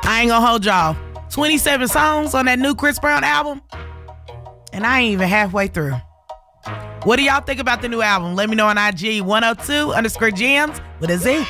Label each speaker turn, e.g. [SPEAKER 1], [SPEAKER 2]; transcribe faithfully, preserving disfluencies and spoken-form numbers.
[SPEAKER 1] I ain't gonna hold y'all. twenty-seven songs on that new Chris Brown album, and I ain't even halfway through. What do y'all think about the new album? Let me know on I G one oh two underscore jams with a Z.